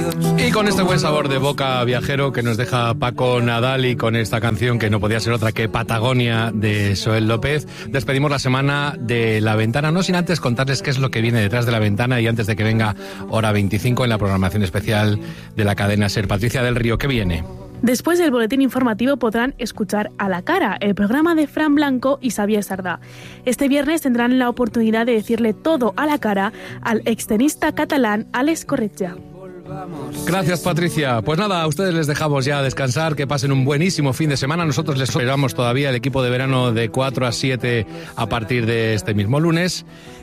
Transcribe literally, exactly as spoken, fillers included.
Y con este buen sabor de boca viajero que nos deja Paco Nadal y con esta canción que no podía ser otra que Patagonia de Soel López, despedimos la semana de La Ventana, no sin antes contarles qué es lo que viene detrás de La Ventana y antes de que venga hora veinticinco en la programación especial de la cadena SER. Patricia del Río, ¿qué viene? Después del boletín informativo podrán escuchar A la Cara, el programa de Fran Blanco y Xavier Sardá. Este viernes tendrán la oportunidad de decirle todo a la cara al extenista catalán Alex Corretja. Gracias, Patricia. Pues nada, a ustedes les dejamos ya descansar, que pasen un buenísimo fin de semana. Nosotros les esperamos todavía el equipo de verano de cuatro a siete a partir de este mismo lunes.